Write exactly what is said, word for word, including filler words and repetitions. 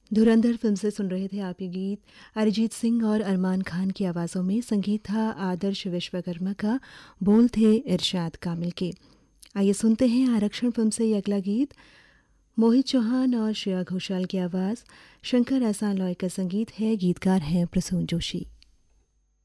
धुरंधर film से सुन रहे थे आप ये गीत। अरिजीत सिंह और अरमान खान की आवाज़ों में संगीत था आदर्श विश्वकर्मा का, बोल थे इरशाद कामिल के। आइए सुनते हैं आरक्षण फिल्म से ये अगला गीत। मोहित चौहान और श्रेया घोषाल की आवाज़, शंकर एहसान लॉय का संगीत है, गीतकार हैं प्रसून जोशी।